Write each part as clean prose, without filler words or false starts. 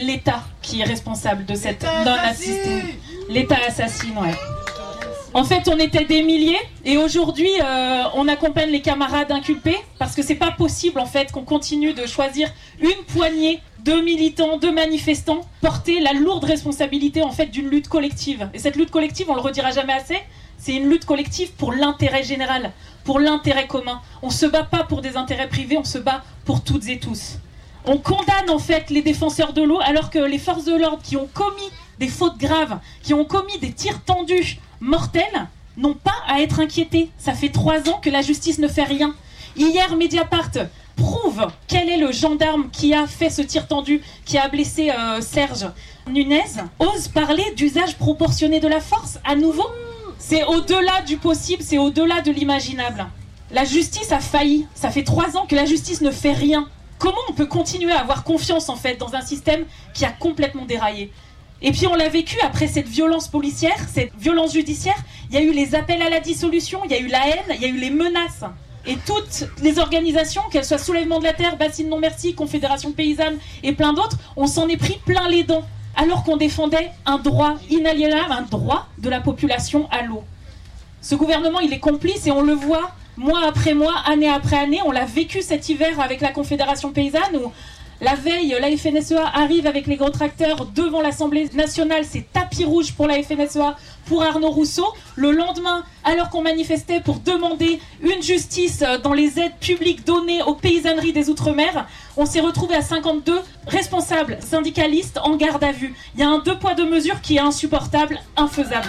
l'État qui est responsable de cette non-assistance. L'État assassine, ouais. En fait, on était des milliers et aujourd'hui, on accompagne les camarades inculpés parce que c'est pas possible en fait qu'on continue de choisir une poignée de militants, de manifestants, porter la lourde responsabilité en fait d'une lutte collective. Et cette lutte collective, on le redira jamais assez, c'est une lutte collective pour l'intérêt général, pour l'intérêt commun. On se bat pas pour des intérêts privés, on se bat pour toutes et tous. On condamne en fait les défenseurs de l'eau alors que les forces de l'ordre qui ont commis des fautes graves, qui ont commis des tirs tendus mortels, n'ont pas à être inquiétés. Ça fait 3 ans que la justice ne fait rien. Hier, Mediapart prouve quel est le gendarme qui a fait ce tir tendu, qui a blessé Serge Nunez, ose parler d'usage proportionné de la force à nouveau. C'est au-delà du possible, c'est au-delà de l'imaginable. La justice a failli. Ça fait 3 ans que la justice ne fait rien. Comment on peut continuer à avoir confiance en fait dans un système qui a complètement déraillé ? Et puis on l'a vécu après cette violence policière, cette violence judiciaire, il y a eu les appels à la dissolution, il y a eu la haine, il y a eu les menaces. Et toutes les organisations, qu'elles soient Soulèvement de la Terre, Bassine Non Merci, Confédération Paysanne et plein d'autres, on s'en est pris plein les dents, alors qu'on défendait un droit inaliénable, un droit de la population à l'eau. Ce gouvernement, il est complice et on le voit mois après mois, année après année. On l'a vécu cet hiver avec la Confédération Paysanne où la veille, la FNSEA arrive avec les gros tracteurs devant l'Assemblée nationale. C'est tapis rouge pour la FNSEA, pour Arnaud Rousseau. Le lendemain, alors qu'on manifestait pour demander une justice dans les aides publiques données aux paysanneries des Outre-mer, on s'est retrouvé à 52 responsables syndicalistes en garde à vue. Il y a un 2 poids 2 mesures qui est insupportable, infaisable.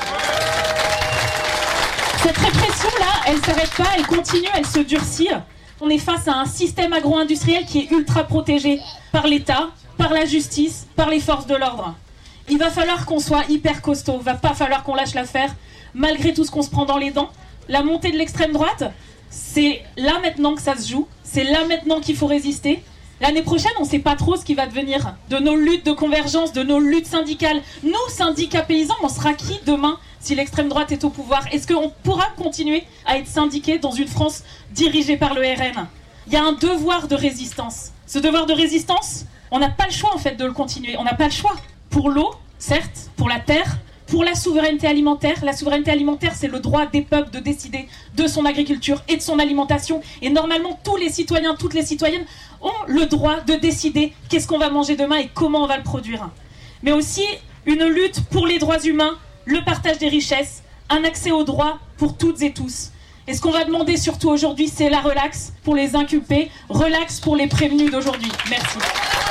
Cette répression-là, elle ne s'arrête pas, elle continue, elle se durcit. On est face à un système agro-industriel qui est ultra protégé par l'État, par la justice, par les forces de l'ordre. Il va falloir qu'on soit hyper costaud, il va pas falloir qu'on lâche l'affaire, malgré tout ce qu'on se prend dans les dents. La montée de l'extrême droite, c'est là maintenant que ça se joue, c'est là maintenant qu'il faut résister. L'année prochaine, on ne sait pas trop ce qui va devenir de nos luttes de convergence, de nos luttes syndicales. Nous, syndicats paysans, on sera qui demain si l'extrême droite est au pouvoir ? Est-ce qu'on pourra continuer à être syndiqués dans une France dirigée par le RN ? Il y a un devoir de résistance. Ce devoir de résistance, on n'a pas le choix en fait de le continuer. On n'a pas le choix. Pour l'eau, certes, pour la terre, pour la souveraineté alimentaire. La souveraineté alimentaire, c'est le droit des peuples de décider de son agriculture et de son alimentation. Et normalement, tous les citoyens, toutes les citoyennes ont le droit de décider qu'est-ce qu'on va manger demain et comment on va le produire. Mais aussi une lutte pour les droits humains, le partage des richesses, un accès aux droits pour toutes et tous. Et ce qu'on va demander surtout aujourd'hui, c'est la relaxe pour les inculpés, relaxe pour les prévenus d'aujourd'hui. Merci.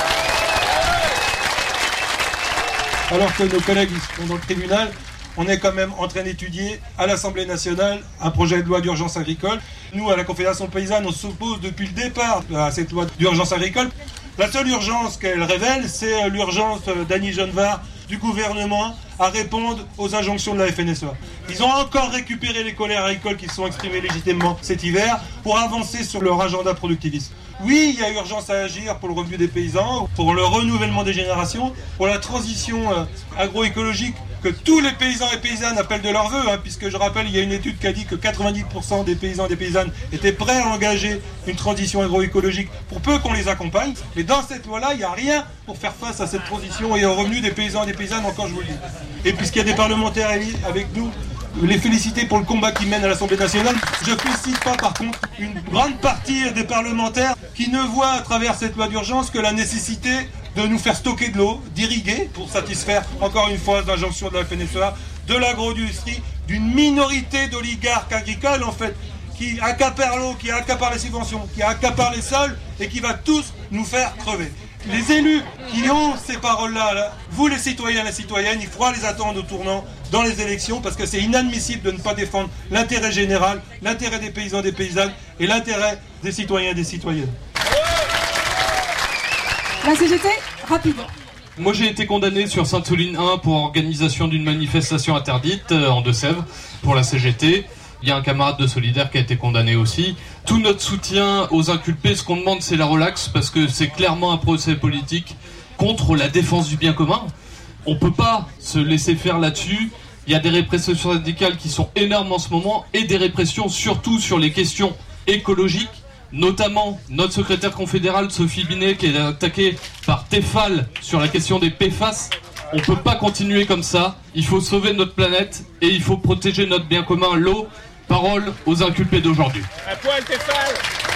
Alors que nos collègues sont dans le tribunal, on est quand même en train d'étudier à l'Assemblée nationale un projet de loi d'urgence agricole. Nous, à la Confédération Paysanne, on s'oppose depuis le départ à cette loi d'urgence agricole. La seule urgence qu'elle révèle, c'est l'urgence d'Annie Genevard, du gouvernement, à répondre aux injonctions de la FNSEA. Ils ont encore récupéré les colères agricoles qui se sont exprimées légitimement cet hiver pour avancer sur leur agenda productiviste. Oui, il y a urgence à agir pour le revenu des paysans, pour le renouvellement des générations, pour la transition agroécologique que tous les paysans et paysannes appellent de leur vœu, puisque je rappelle, il y a une étude qui a dit que 90% des paysans et des paysannes étaient prêts à engager une transition agroécologique pour peu qu'on les accompagne. Mais dans cette loi-là, il n'y a rien pour faire face à cette transition et au revenu des paysans et des paysannes, encore je vous le dis. Et puisqu'il y a des parlementaires avec nous, les féliciter pour le combat qu'ils mènent à l'Assemblée nationale. Je ne félicite pas par contre une grande partie des parlementaires qui ne voient à travers cette loi d'urgence que la nécessité de nous faire stocker de l'eau, d'irriguer pour satisfaire encore une fois l'injonction de la FNSEA, de l'agro-industrie, d'une minorité d'oligarques agricoles en fait, qui accaparent l'eau, qui accaparent les subventions, qui accaparent les sols et qui va tous nous faire crever. Les élus qui ont ces paroles-là, vous les citoyens et les citoyennes, il faudra les attendre au tournant dans les élections parce que c'est inadmissible de ne pas défendre l'intérêt général, l'intérêt des paysans et des paysannes et l'intérêt des citoyens et des citoyennes. La CGT, rapidement. Moi j'ai été condamné sur Sainte-Soline 1 pour organisation d'une manifestation interdite en Deux-Sèvres pour la CGT. Il y a un camarade de Solidaire qui a été condamné aussi. Tout notre soutien aux inculpés, ce qu'on demande c'est la relaxe parce que c'est clairement un procès politique contre la défense du bien commun. On ne peut pas se laisser faire là-dessus. Il y a des répressions syndicales qui sont énormes en ce moment et des répressions surtout sur les questions écologiques notamment notre secrétaire confédérale Sophie Binet qui est attaquée par Tefal sur la question des PFAS. On peut pas continuer comme ça, il faut sauver notre planète et il faut protéger notre bien commun, l'eau. Parole aux inculpés d'aujourd'hui. À poil Tefal.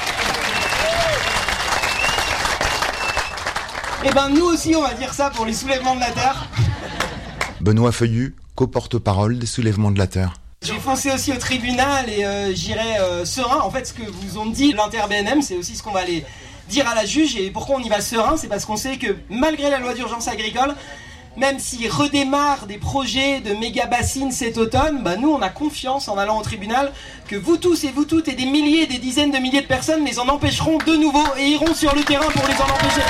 Eh ben nous aussi on va dire ça pour les soulèvements de la Terre. Benoît Feuillu, co-porte-parole des soulèvements de la Terre. J'ai foncé aussi au tribunal et j'irai serein. En fait ce que vous ont dit l'inter-BNM, c'est aussi ce qu'on va aller dire à la juge. Et pourquoi on y va serein, c'est parce qu'on sait que malgré la loi d'urgence agricole, même s'il redémarre des projets de méga bassines cet automne, nous on a confiance en allant au tribunal que vous tous et vous toutes et des milliers, des dizaines de milliers de personnes les en empêcheront de nouveau et iront sur le terrain pour les en empêcher.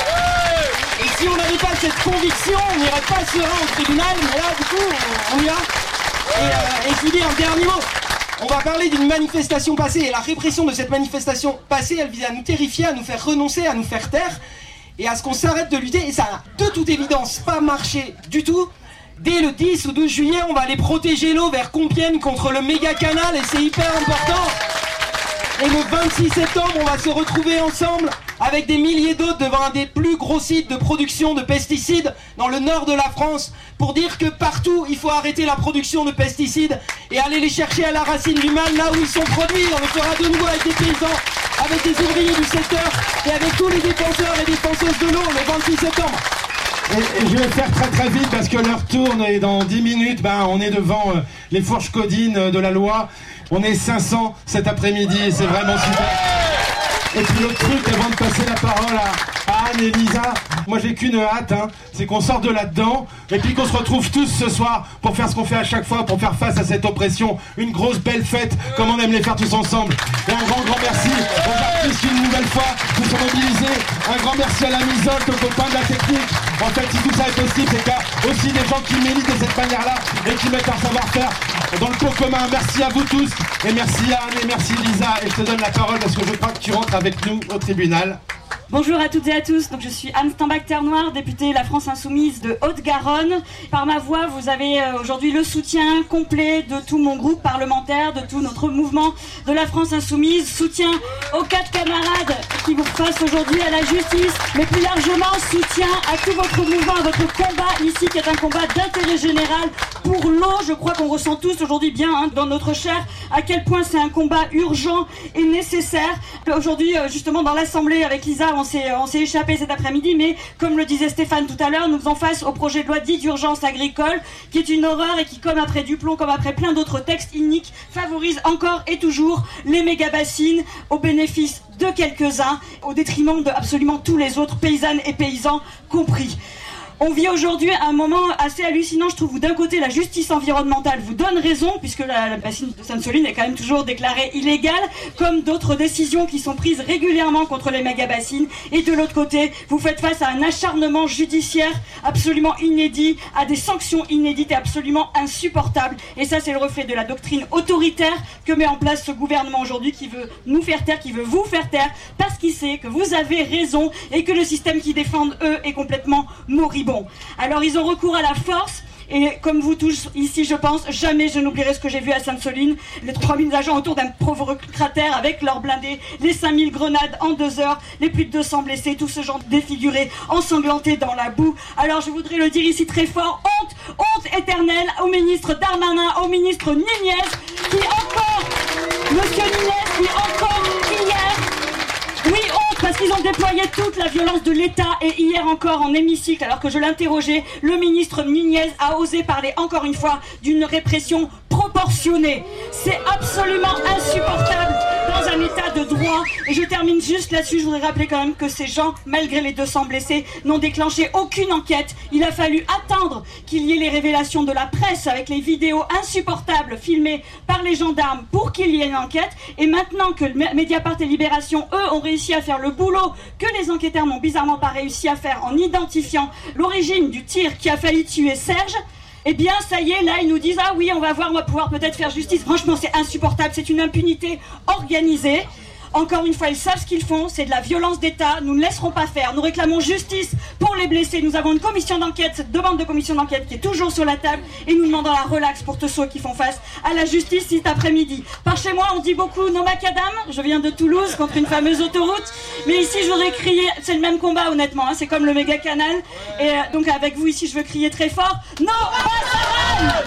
Et si on n'avait pas cette conviction, on n'irait pas serein au tribunal, mais là du coup on y va. Et je vous dis un dernier mot. On va parler d'une manifestation passée et la répression de cette manifestation passée, elle visait à nous terrifier, à nous faire renoncer, à nous faire taire. Et à ce qu'on s'arrête de lutter, et ça n'a de toute évidence pas marché du tout. Dès le 10 ou 12 juillet, on va aller protéger l'eau vers Compiègne contre le méga canal et c'est hyper important. Et le 26 septembre, on va se retrouver ensemble avec des milliers d'autres devant un des plus gros sites de production de pesticides dans le nord de la France pour dire que partout, il faut arrêter la production de pesticides et aller les chercher à la racine du mal, là où ils sont produits. On le fera de nouveau avec des paysans, avec des ouvriers du secteur et avec tous les défenseurs et défenseuses de l'eau le 26 septembre. Et je vais faire très très vite parce que l'heure tourne et dans 10 minutes, on est devant les fourches codines de la loi. On est 500 cet après-midi et c'est vraiment super. Et puis l'autre truc, avant de passer la parole à Anne et Lisa, moi j'ai qu'une hâte, c'est qu'on sorte de là-dedans et puis qu'on se retrouve tous ce soir pour faire ce qu'on fait à chaque fois, pour faire face à cette oppression. Une grosse belle fête, comme on aime les faire tous ensemble. Et un grand merci aux artistes qui une nouvelle fois nous sont mobilisés. Un grand merci à la Misolte, aux copains de la technique. En fait, si tout ça est possible, c'est qu'il y a aussi des gens qui militent de cette manière-là et qui mettent leur savoir-faire dans le pot commun. Merci à vous tous et merci Anne et merci Lisa. Et je te donne la parole parce que je crois que tu rentres avec nous au tribunal. Bonjour à toutes et à tous, donc je suis Anne Stambach-Terre-Noire, députée La France Insoumise de Haute-Garonne. Par ma voix, vous avez aujourd'hui le soutien complet de tout mon groupe parlementaire, de tout notre mouvement de La France Insoumise. Soutien aux 4 camarades qui vous face aujourd'hui à la justice, mais plus largement soutien à tout votre mouvement, à votre combat ici qui est un combat d'intérêt général pour l'eau. Je crois qu'on ressent tous aujourd'hui bien dans notre chair à quel point c'est un combat urgent et nécessaire. Aujourd'hui, justement dans l'Assemblée avec Lisa, on s'est échappé cet après-midi, mais comme le disait Stéphane tout à l'heure, nous faisons face au projet de loi dit d'urgence agricole, qui est une horreur et qui, comme après Duplon, comme après plein d'autres textes iniques, favorise encore et toujours les méga-bassines au bénéfice de quelques-uns, au détriment de absolument tous les autres, paysannes et paysans compris. On vit aujourd'hui un moment assez hallucinant, je trouve, où d'un côté la justice environnementale vous donne raison, puisque la bassine de Sainte-Soline est quand même toujours déclarée illégale, comme d'autres décisions qui sont prises régulièrement contre les méga-bassines, et de l'autre côté, vous faites face à un acharnement judiciaire absolument inédit, à des sanctions inédites et absolument insupportables, et ça c'est le reflet de la doctrine autoritaire que met en place ce gouvernement aujourd'hui, qui veut nous faire taire, qui veut vous faire taire, parce qu'il sait que vous avez raison, et que le système qu'ils défendent, eux, est complètement moribond. Alors ils ont recours à la force et comme vous tous ici je pense, jamais je n'oublierai ce que j'ai vu à Sainte-Soline, les 3000 agents autour d'un pauvre cratère avec leurs blindés, les 5000 grenades en 2 heures, les plus de 200 blessés, tout ce genre défiguré, ensanglanté dans la boue. Alors je voudrais le dire ici très fort, honte éternelle au ministre Darmanin, au ministre Nunez, qui encore, monsieur Nunez, qui encore hier, oui, honte, parce qu'ils ont déployé toute la violence de l'État et hier encore en hémicycle, alors que je l'interrogeais, le ministre Nunez a osé parler encore une fois d'une répression proportionnée. C'est absolument insupportable dans un état de droit. Et je termine juste là-dessus, je voudrais rappeler quand même que ces gens, malgré les 200 blessés, n'ont déclenché aucune enquête. Il a fallu attendre qu'il y ait les révélations de la presse avec les vidéos insupportables filmées par les gendarmes pour qu'il y ait une enquête. Et maintenant que Mediapart et Libération, eux, ont réussi à faire le boulot que les enquêteurs n'ont bizarrement pas réussi à faire en identifiant l'origine du tir qui a failli tuer Serge, eh bien ça y est, là ils nous disent ah oui on va voir, on va pouvoir peut-être faire justice. Franchement c'est insupportable, c'est une impunité organisée. Encore une fois, ils savent ce qu'ils font, c'est de la violence d'État, nous ne laisserons pas faire. Nous réclamons justice pour les blessés. Nous avons une commission d'enquête, cette demande de commission d'enquête qui est toujours sur la table et nous demandons la relaxe pour tous ceux qui font face à la justice cet après-midi. Par chez moi, on dit beaucoup no macadam, je viens de Toulouse contre une fameuse autoroute, mais ici je voudrais crier, c'est le même combat honnêtement, hein, c'est comme le méga canal, et donc avec vous ici je veux crier très fort, no Passaran!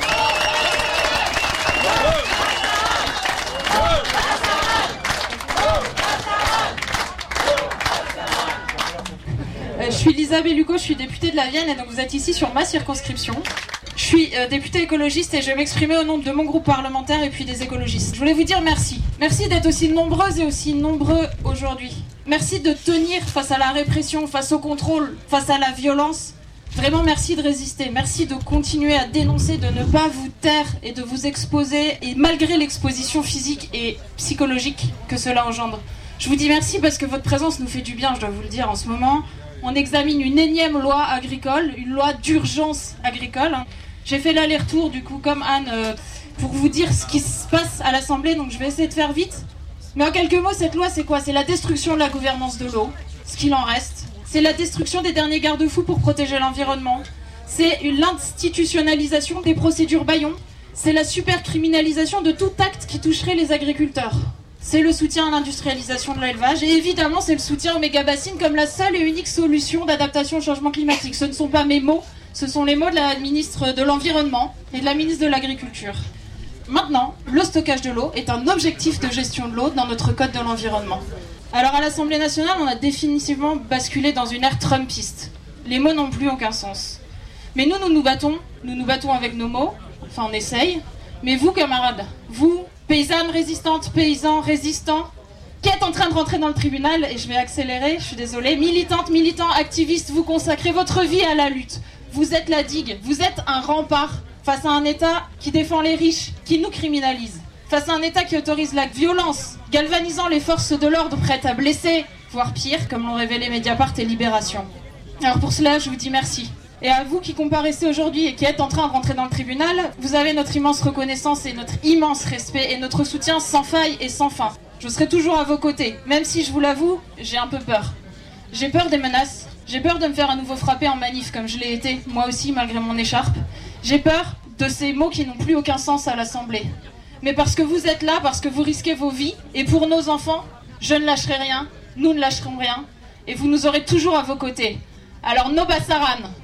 Je suis Lisa Bellucco, je suis députée de la Vienne et donc vous êtes ici sur ma circonscription. Je suis députée écologiste et je vais m'exprimer au nom de mon groupe parlementaire et puis des écologistes. Je voulais vous dire merci. Merci d'être aussi nombreuses et aussi nombreux aujourd'hui. Merci de tenir face à la répression, face au contrôle, face à la violence. Vraiment merci de résister. Merci de continuer à dénoncer, de ne pas vous taire et de vous exposer, et malgré l'exposition physique et psychologique que cela engendre. Je vous dis merci parce que votre présence nous fait du bien, je dois vous le dire en ce moment. On examine une énième loi agricole, une loi d'urgence agricole. J'ai fait l'aller-retour, du coup, comme Anne, pour vous dire ce qui se passe à l'Assemblée, donc je vais essayer de faire vite. Mais en quelques mots, cette loi, c'est quoi? C'est la destruction de la gouvernance de l'eau, ce qu'il en reste. C'est la destruction des derniers garde-fous pour protéger l'environnement. C'est l'institutionnalisation des procédures bâillons. C'est la supercriminalisation de tout acte qui toucherait les agriculteurs. C'est le soutien à l'industrialisation de l'élevage et évidemment c'est le soutien aux méga-bassines comme la seule et unique solution d'adaptation au changement climatique. Ce ne sont pas mes mots, ce sont les mots de la ministre de l'Environnement et de la ministre de l'Agriculture. Maintenant, le stockage de l'eau est un objectif de gestion de l'eau dans notre code de l'environnement. Alors à l'Assemblée nationale, on a définitivement basculé dans une ère trumpiste. Les mots n'ont plus aucun sens. Mais nous nous battons avec nos mots, enfin on essaye, mais vous camarades, vous, paysannes résistantes, paysans résistants, qui êtes en train de rentrer dans le tribunal, et je vais accélérer, je suis désolée, militantes, militants, activistes, vous consacrez votre vie à la lutte. Vous êtes la digue, vous êtes un rempart face à un État qui défend les riches, qui nous criminalise, face à un État qui autorise la violence, galvanisant les forces de l'ordre prêtes à blesser, voire pire, comme l'ont révélé Mediapart et Libération. Alors pour cela, je vous dis merci. Et à vous qui comparaissez aujourd'hui et qui êtes en train de rentrer dans le tribunal, vous avez notre immense reconnaissance et notre immense respect et notre soutien sans faille et sans fin. Je serai toujours à vos côtés, même si je vous l'avoue, j'ai un peu peur. J'ai peur des menaces, j'ai peur de me faire à nouveau frapper en manif comme je l'ai été, moi aussi malgré mon écharpe. J'ai peur de ces mots qui n'ont plus aucun sens à l'Assemblée. Mais parce que vous êtes là, parce que vous risquez vos vies, et pour nos enfants, je ne lâcherai rien, nous ne lâcherons rien, et vous nous aurez toujours à vos côtés. Alors no Passaran!